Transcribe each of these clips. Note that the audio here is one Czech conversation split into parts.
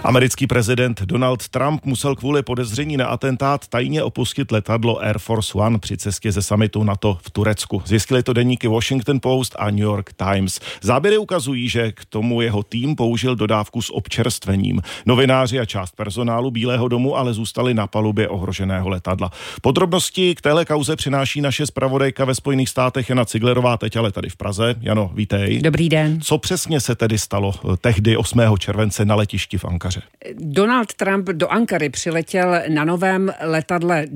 Americký prezident Donald Trump musel kvůli podezření na atentát tajně opustit letadlo Air Force One při cestě ze summitu NATO v Turecku. Zjistili to deníky Washington Post a New York Times. Záběry ukazují, že k tomu jeho tým použil dodávku s občerstvením. Novináři a část personálu Bílého domu ale zůstali na palubě ohroženého letadla. Podrobnosti k téhle kauze přináší naše zpravodajka ve Spojených státech Jana Ciglerová, teď ale tady v Praze. Jano, vítej. Dobrý den. Co přesně se tedy stalo tehdy 8. července na letišti v Ankaře? Donald Trump do Ankary přiletěl na novém letadle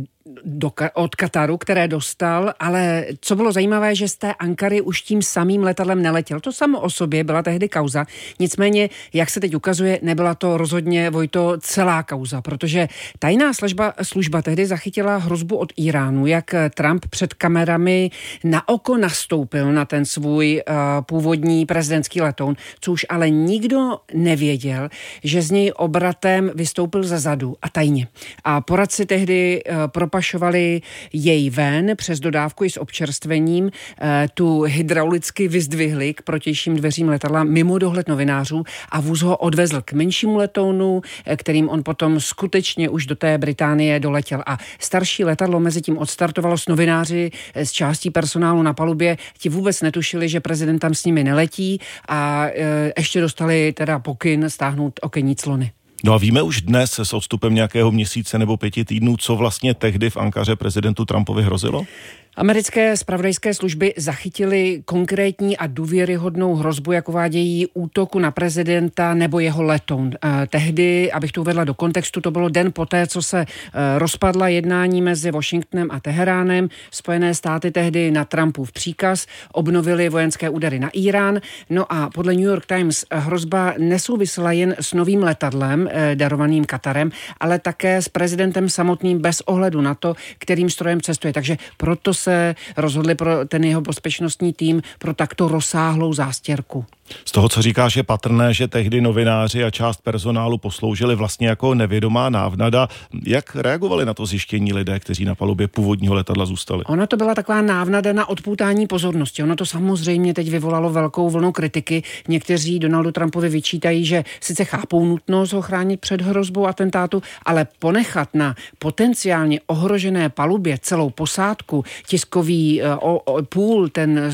od Kataru, které dostal, ale co bylo zajímavé, že z té Ankary už tím samým letadlem neletěl. To samo o sobě byla tehdy kauza. Nicméně, jak se teď ukazuje, nebyla to rozhodně, Vojto, celá kauza, protože tajná služba tehdy zachytila hrozbu od Iránu, jak Trump před kamerami na oko nastoupil na ten svůj původní prezidentský letoun, co už ale nikdo nevěděl, že z něj obratem vystoupil zezadu a tajně. A poradci tehdy propašovali jej ven přes dodávku i s občerstvením, tu hydraulicky vyzdvihli k protějším dveřím letadla mimo dohled novinářů a vůz ho odvezl k menšímu letounu, kterým on potom skutečně už do té Británie doletěl. A starší letadlo mezi tím odstartovalo s novináři, s částí personálu na palubě. Ti vůbec netušili, že prezident tam s nimi neletí a ještě dostali teda pokyn stáhnout okenní clony. No a víme už dnes s odstupem nějakého měsíce nebo 5 týdnů, co vlastně tehdy v Ankaře prezidentu Trumpovi hrozilo? Americké zpravodajské služby zachytily konkrétní a důvěryhodnou hrozbu, jak uvádějí, útoku na prezidenta nebo jeho letoun. Tehdy, abych to uvedla do kontextu, to bylo den poté, co se rozpadla jednání mezi Washingtonem a Teheránem. Spojené státy tehdy na Trumpův příkaz obnovily vojenské údery na Irán. No a podle New York Times hrozba nesouvisela jen s novým letadlem, darovaným Katarem, ale také s prezidentem samotným bez ohledu na to, kterým strojem cestuje. Takže proto se rozhodli pro ten jeho bezpečnostní tým pro takto rozsáhlou zástěrku. Z toho, co říkáš, je patrné, že tehdy novináři a část personálu posloužili vlastně jako nevědomá návnada. Jak reagovali na to zjištění lidé, kteří na palubě původního letadla zůstali? Ono to byla taková návnada na odpoutání pozornosti. Ono to samozřejmě teď vyvolalo velkou vlnu kritiky. Někteří Donaldu Trumpovi vyčítají, že sice chápou nutnost ho chránit před hrozbou atentátu, ale ponechat na potenciálně ohrožené palubě celou posádku, tiskový půl,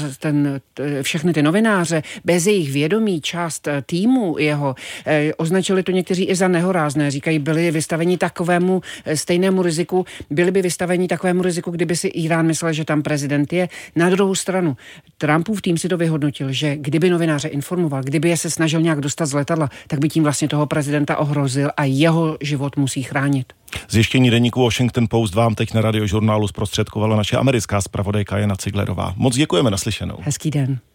všechny ty novináře, bez jejich vědomí, část týmu jeho, označili to někteří i za nehorázné. Říkají, byli vystaveni takovému stejnému riziku, byli by vystaveni takovému riziku, kdyby si Irán myslel, že tam prezident je. Na druhou stranu, Trumpův tým si to vyhodnotil, že kdyby novináře informoval, kdyby je se snažil nějak dostat z letadla, tak by tím vlastně toho prezidenta ohrozil a jeho život musí chránit. Zjištění deníku Washington Post vám teď na Radiožurnálu zprostředkovala naše americká zpravodajka Jana Ciglerová. Moc děkujeme, naslyšenou. Hezký den.